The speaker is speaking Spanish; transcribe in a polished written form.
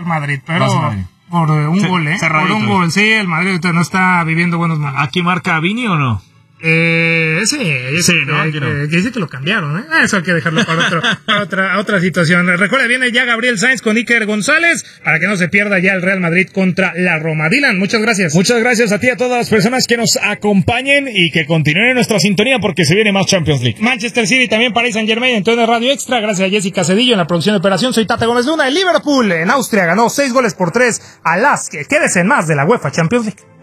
Madrid, pero por un gol, cerradito. Por un gol, sí, el Madrid no está viviendo buenos momentos. ¿Aquí marca Vini o no? Sí, ¿no? Que dice que lo cambiaron, Eso hay que dejarlo para otra situación. Recuerda, viene ya Gabriel Sainz con Iker González para que no se pierda ya el Real Madrid contra la Roma. Dylan, muchas gracias. Muchas gracias a ti y a todas las personas que nos acompañen y que continúen en nuestra sintonía porque se viene más Champions League. Manchester City, también Paris Saint-Germain, entonces Radio Extra. Gracias a Jessica Cedillo en la producción de operación. Soy Tate Gómez Luna. El Liverpool en Austria ganó 6-3 al Lask. Quédese en más de la UEFA Champions League.